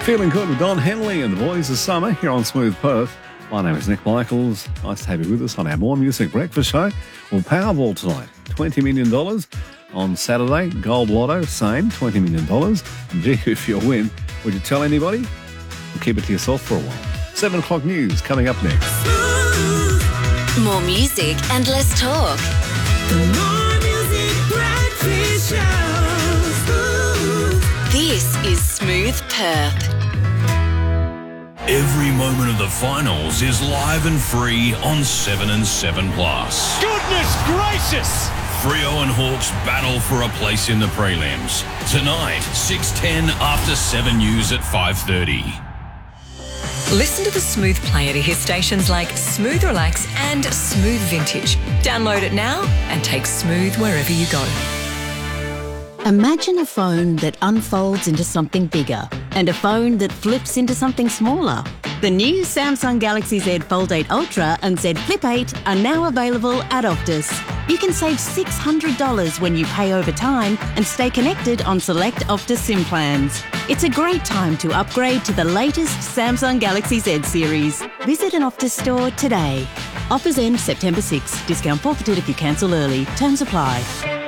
Feeling good with Don Henley and the Boys of Summer here on Smooth Perth. My name is Nick Michaels. Nice to have you with us on our More Music Breakfast Show. Well, Powerball tonight, $20 million. On Saturday, Gold Lotto, same, $20 million. And gee, if you win, would you tell anybody? Or keep it to yourself for a while. 7 o'clock news coming up next. More music and less talk. The More Music Breakfast Show. This is Smooth Perth. Every moment of the finals is live and free on 7 and 7 Plus. Goodness gracious! Freo and Hawks battle for a place in the prelims. Tonight, 6:10 after 7 News at 5:30. Listen to the Smooth Player to hear stations like Smooth Relax and Smooth Vintage. Download it now and take Smooth wherever you go. Imagine a phone that unfolds into something bigger and a phone that flips into something smaller. The new Samsung Galaxy Z Fold 8 Ultra and Z Flip 8 are now available at Optus. You can save $600 when you pay over time and stay connected on select Optus SIM plans. It's a great time to upgrade to the latest Samsung Galaxy Z series. Visit an Optus store today. Offers end September 6. Discount forfeited if you cancel early. Terms apply.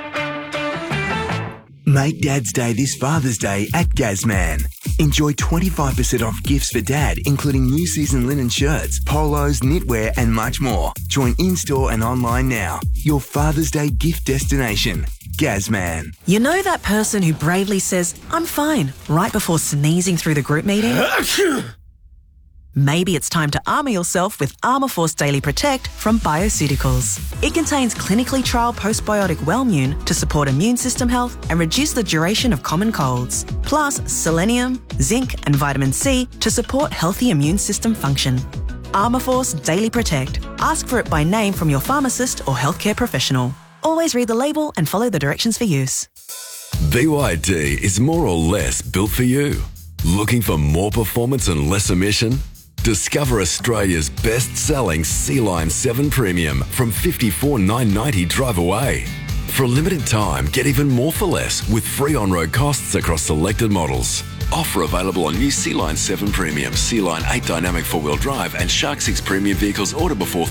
Make Dad's Day this Father's Day at Gazman. Enjoy 25% off gifts for Dad, including new season linen shirts, polos, knitwear and much more. Join in-store and online now. Your Father's Day gift destination. Gazman. You know that person who bravely says, "I'm fine," right before sneezing through the group meeting? Maybe it's time to armour yourself with Armour Force Daily Protect from Bioceuticals. It contains clinically trialled postbiotic Wellmune to support immune system health and reduce the duration of common colds, plus selenium, zinc and vitamin C to support healthy immune system function. Armour Force Daily Protect. Ask for it by name from your pharmacist or healthcare professional. Always read the label and follow the directions for use. BYD is more or less built for you. Looking for more performance and less emission? Discover Australia's best-selling Sea-Line 7 Premium from $54,990 drive away. For a limited time, get even more for less with free on-road costs across selected models. Offer available on new Sea-Line 7 Premium, Sea-Line 8 Dynamic 4-wheel drive and Shark 6 Premium vehicles ordered before